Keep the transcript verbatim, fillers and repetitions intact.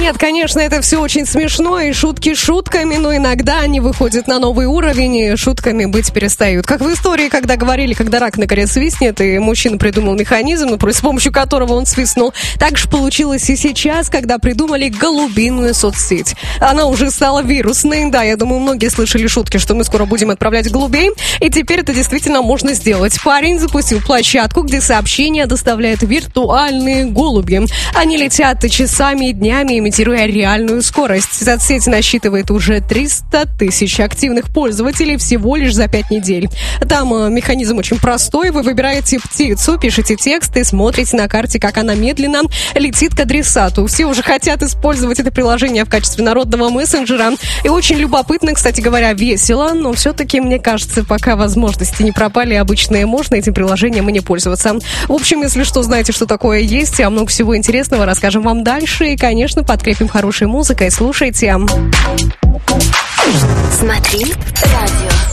Нет, конечно, это все очень смешно, и шутки шутками, но иногда они выходят на новый уровень, и шутками быть перестают. Как в истории, когда говорили, когда рак на коре свистнет, и мужчина придумал механизм, ну, с помощью которого он свистнул. Так же получилось и сейчас, когда придумали голубиную соцсеть. Она уже стала вирусной. Да, я думаю, многие слышали шутки, что мы скоро будем отправлять голубей, и теперь это действительно можно сделать. Парень запустил площадку, где сообщения доставляют виртуальные голуби. Они летят часами и днями, имитируя реальную скорость. Соцсеть насчитывает уже триста тысяч активных пользователей всего лишь за пять недель. Там э, механизм очень простой. Вы выбираете птицу, пишете текст и смотрите на карте, как она медленно летит к адресату. Все уже хотят использовать это приложение в качестве народного мессенджера. И очень любопытно, кстати говоря, весело, но все-таки, мне кажется, пока возможности не пропали, обычно можно этим приложением и не пользоваться. В общем, если что, знаете, что такое есть, а много всего интересного расскажем вам дальше. И, конечно, подкрепим хорошей музыкой. Слушайте. Смотри радио.